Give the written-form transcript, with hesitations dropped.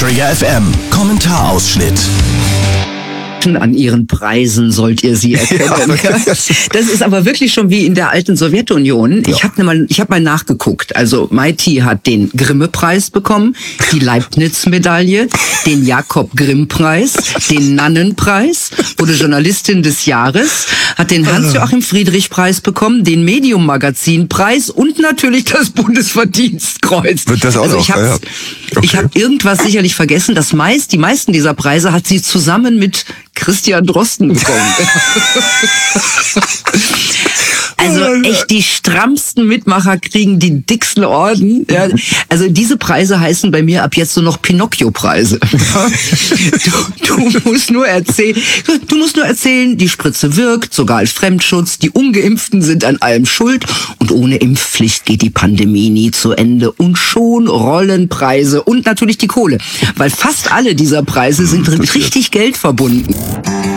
Träger FM. Kommentarausschnitt. An ihren Preisen sollt ihr sie erkennen. Ja. Das ist aber wirklich schon wie in der alten Sowjetunion. Ja. Ich hab mal nachgeguckt. Also MIT hat den Grimme-Preis bekommen, die Leibniz-Medaille, den Jakob-Grimm-Preis, den Nannen-Preis, wurde Journalistin des Jahres, hat den Hans-Joachim-Friedrich-Preis bekommen, den Medium-Magazin-Preis und natürlich das Bundesverdienstkreuz. Wird das auch also noch? Ich habe irgendwas sicherlich vergessen. Die meisten dieser Preise hat sie zusammen mit Christian Drosten bekommen. Also echt, die strammsten Mitmacher kriegen die dicksten Orden. Ja. Also diese Preise heißen bei mir ab jetzt nur noch Pinocchio-Preise. Du musst nur erzählen, die Spritze wirkt, sogar als Fremdschutz, die Ungeimpften sind an allem schuld und ohne Impfpflicht geht die Pandemie nie zu Ende und schon rollen Preise und natürlich die Kohle. Weil fast alle dieser Preise sind richtig Geld verbunden.